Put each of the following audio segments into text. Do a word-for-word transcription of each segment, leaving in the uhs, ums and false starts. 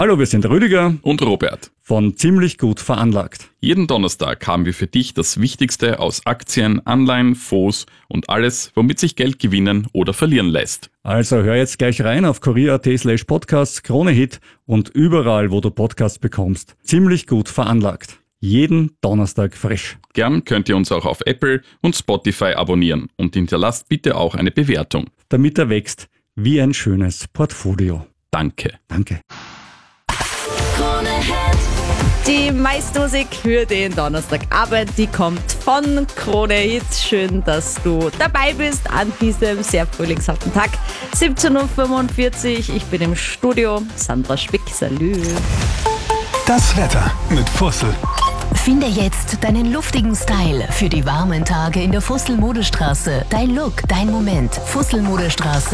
Hallo, wir sind Rüdiger und Robert von Ziemlich gut veranlagt. Jeden Donnerstag haben wir für dich das Wichtigste aus Aktien, Anleihen, Fonds und alles, womit sich Geld gewinnen oder verlieren lässt. Also hör jetzt gleich rein auf kurier.at slash podcasts, Kronehit und überall, wo du Podcasts bekommst. Ziemlich gut veranlagt. Jeden Donnerstag frisch. Gern könnt ihr uns auch auf Apple und Spotify abonnieren und hinterlasst bitte auch eine Bewertung. Damit er wächst wie ein schönes Portfolio. Danke. Danke. Die meiste Musik für den Donnerstagabend, die kommt von Krone Hit. Schön, dass du dabei bist an diesem sehr frühlingshaften Tag. siebzehn Uhr fünfundvierzig, ich bin im Studio. Sandra Spick, salü. Das Wetter mit Fussel. Finde jetzt deinen luftigen Style für die warmen Tage in der Fussel-Modestraße. Dein Look, dein Moment. Fussel-Modestraße.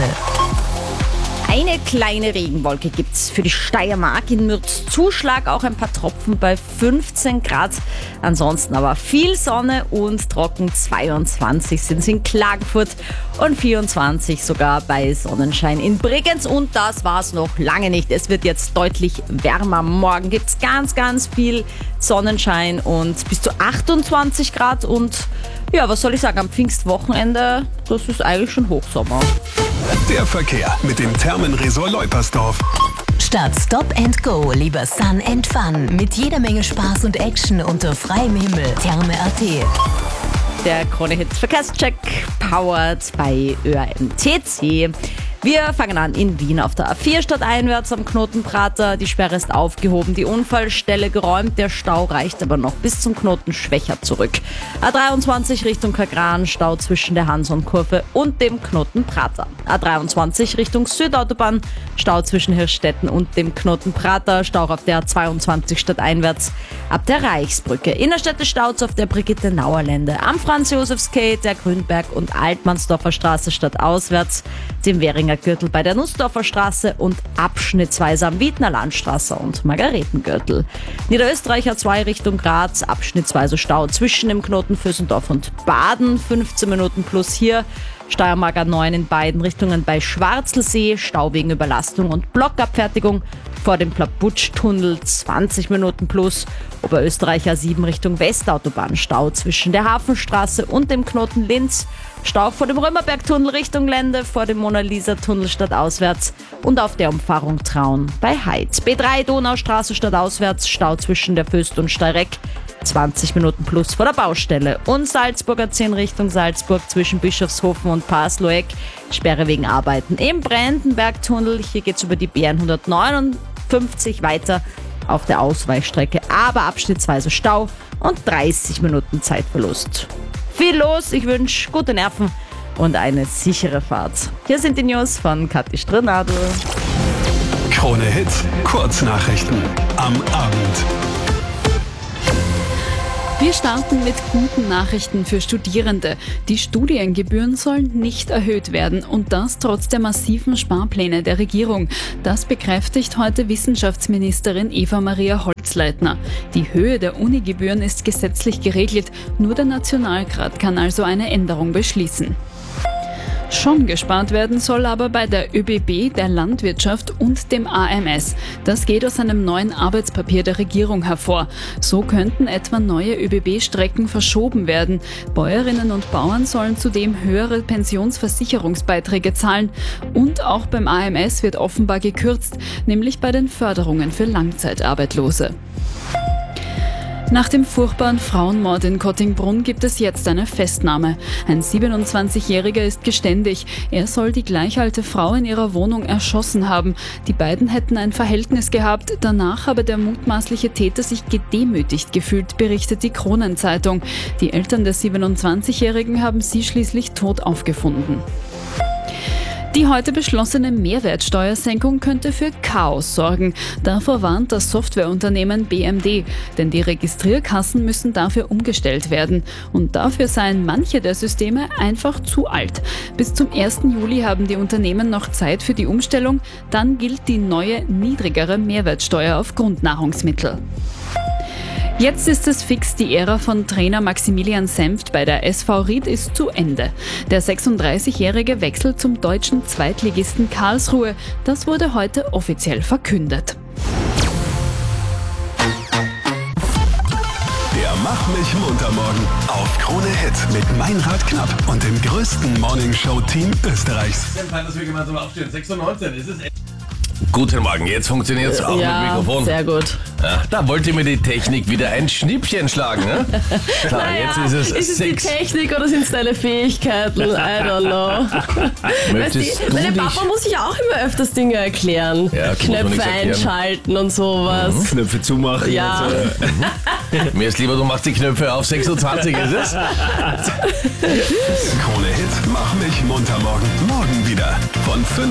Eine kleine Regenwolke gibt's für die Steiermark, in Mürz Zuschlag, auch ein paar Tropfen bei fünfzehn Grad. Ansonsten aber viel Sonne und trocken. zweiundzwanzig sind es in Klagenfurt und vierundzwanzig sogar bei Sonnenschein in Bregenz. Und das war's noch lange nicht. Es wird jetzt deutlich wärmer. Morgen gibt's ganz, ganz viel Sonnenschein und bis zu achtundzwanzig Grad. Und ja, was soll ich sagen, am Pfingstwochenende, das ist eigentlich schon Hochsommer. Der Verkehr mit dem Thermenresort Leupersdorf. Statt Stop and Go, lieber Sun and Fun. Mit jeder Menge Spaß und Action unter freiem Himmel. Therme punkt at. Der Krone-Hit Verkehrscheck powered bei Ö R M T C. Wir fangen an in Wien auf der A vier stadteinwärts am Knoten Prater. Die Sperre ist aufgehoben, die Unfallstelle geräumt. Der Stau reicht aber noch bis zum Knoten Schwächert zurück. A dreiundzwanzig Richtung Kagran, Stau zwischen der Hanson-Kurve und dem Knoten Prater. A dreiundzwanzig Richtung Südautobahn, Stau zwischen Hirschstetten und dem Knoten Prater. Stau auf der A zweiundzwanzig stadteinwärts ab der Reichsbrücke. Innerstädte Staus auf der Brigitte-Nauer-Lände, am Franz-Josefs-Quai, der Grünberg und Altmannsdorfer Straße stadtauswärts, dem Währinger Gürtel bei der Nussdorfer Straße und abschnittsweise am Wiedner Landstraße und Margaretengürtel. Niederösterreicher zwei Richtung Graz, abschnittsweise Stau zwischen dem Knoten Vösendorf und Baden, fünfzehn Minuten plus hier. Steiermark A neun in beiden Richtungen bei Schwarzelsee, Stau wegen Überlastung und Blockabfertigung. Vor dem Plabutsch-Tunnel zwanzig Minuten plus. Oberösterreich A sieben Richtung Westautobahn, Stau zwischen der Hafenstraße und dem Knoten Linz. Stau vor dem Römerbergtunnel Richtung Lände, vor dem Mona-Lisa-Tunnel stadtauswärts und auf der Umfahrung Traun bei Heid. B drei Donaustraße stadtauswärts, Stau zwischen der Föst und Steyreck, zwanzig Minuten plus vor der Baustelle. Und Salzburger zehn Richtung Salzburg zwischen Bischofshofen und Pasloeck, Sperre wegen Arbeiten im Brandenbergtunnel. Hier geht's über die B hundertneunundfünfzig weiter auf der Ausweichstrecke, aber abschnittsweise Stau und dreißig Minuten Zeitverlust. Viel los, ich wünsche gute Nerven und eine sichere Fahrt. Hier sind die News von Kathi Strnadl. Krone Hit, Kurznachrichten am Abend. Wir starten mit guten Nachrichten für Studierende. Die Studiengebühren sollen nicht erhöht werden und das trotz der massiven Sparpläne der Regierung. Das bekräftigt heute Wissenschaftsministerin Eva-Maria Holzleitner. Die Höhe der Unigebühren ist gesetzlich geregelt, nur der Nationalrat kann also eine Änderung beschließen. Schon gespart werden soll aber bei der ÖBB, der Landwirtschaft und dem A M S. Das geht aus einem neuen Arbeitspapier der Regierung hervor. So könnten etwa neue ÖBB-Strecken verschoben werden. Bäuerinnen und Bauern sollen zudem höhere Pensionsversicherungsbeiträge zahlen. Und auch beim A M S wird offenbar gekürzt, nämlich bei den Förderungen für Langzeitarbeitslose. Nach dem furchtbaren Frauenmord in Kottingbrunn gibt es jetzt eine Festnahme. Ein siebenundzwanzigjähriger ist geständig. Er soll die gleich alte Frau in ihrer Wohnung erschossen haben. Die beiden hätten ein Verhältnis gehabt. Danach habe der mutmaßliche Täter sich gedemütigt gefühlt, berichtet die Kronenzeitung. Die Eltern des siebenundzwanzigjährigen haben sie schließlich tot aufgefunden. Die heute beschlossene Mehrwertsteuersenkung könnte für Chaos sorgen. Davor warnt das Softwareunternehmen B M D, denn die Registrierkassen müssen dafür umgestellt werden. Und dafür seien manche der Systeme einfach zu alt. Bis zum ersten Juli haben die Unternehmen noch Zeit für die Umstellung. Dann gilt die neue, niedrigere Mehrwertsteuer auf Grundnahrungsmittel. Jetzt ist es fix, die Ära von Trainer Maximilian Senft bei der S V Ried ist zu Ende. Der sechsunddreißigjährige wechselt zum deutschen Zweitligisten Karlsruhe. Das wurde heute offiziell verkündet. Mach mich munter morgen. Auf Krone Hit mit Meinrad Knapp und dem größten Morningshow-Team Österreichs. Fein, dass wir gemeinsam aufstehen. sechs Uhr neunzehn, es ist Guten Morgen, jetzt funktioniert es auch ja, mit Mikrofon. Sehr gut. Ja, da wollte mir die Technik wieder ein Schnippchen schlagen. Ne? Klar, Naja, jetzt ist es ist es sechs. die Technik oder sind es deine Fähigkeiten? I don't know. Weißt Möchtest du, du meine dich... Papa muss sich auch immer öfters Dinge erklären. Ja, okay, muss man Knöpfe nichts erklären. einschalten und sowas. Knöpfe zumachen. Ja. und so. Mir ist lieber, du machst die Knöpfe auf sechs Uhr zwanzig, ist es? Krone Hit, mach mich munter morgen. Morgen wieder von fünf